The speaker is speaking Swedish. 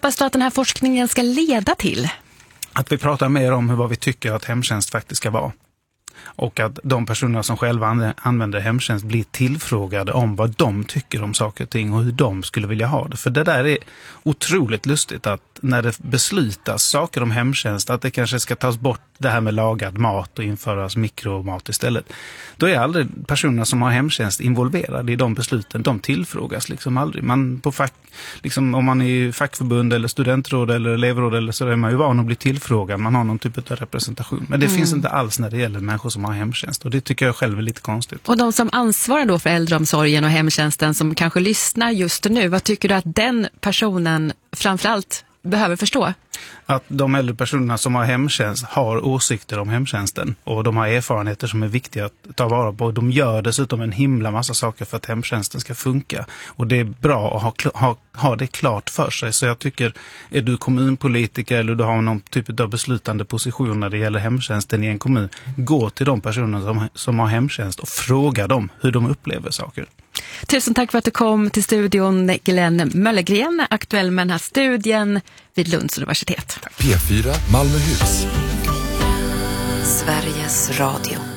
hoppas du att den här forskningen ska leda till? Att vi pratar mer om vad vi tycker att hemtjänst faktiskt ska vara. Och att de personer som själva använder hemtjänst blir tillfrågade om vad de tycker om saker och ting och hur de skulle vilja ha det. För det där är otroligt lustigt att när det beslutas saker om hemtjänst, att det kanske ska tas bort det här med lagad mat och införas mikromat istället. Då är aldrig personer som har hemtjänst involverade i de besluten. De tillfrågas liksom aldrig. Man på liksom om man är i fackförbund eller studentråd eller elevråd eller så är man ju van att bli tillfrågad. Man har någon typ av representation. Men det finns inte alls när det gäller människor som har hemtjänst. Och det tycker jag själv är lite konstigt. Och de som ansvarar då för äldreomsorgen och hemtjänsten som kanske lyssnar just nu, vad tycker du att den personen framförallt behöver förstå? Att de äldre personerna som har hemtjänst har åsikter om hemtjänsten och de har erfarenheter som är viktiga att ta vara på. De gör dessutom en himla massa saker för att hemtjänsten ska funka. Och det är bra att ha det klart för sig. Så jag tycker, är du kommunpolitiker eller du har någon typ av beslutande position när det gäller hemtjänsten i en kommun, gå till de personer som har hemtjänst och fråga dem hur de upplever saker. Tusen tack för att du kom till studion, Glenn Möllergren, aktuell med den här studien vid Lunds universitet. P4 Malmöhus. Sveriges Radio.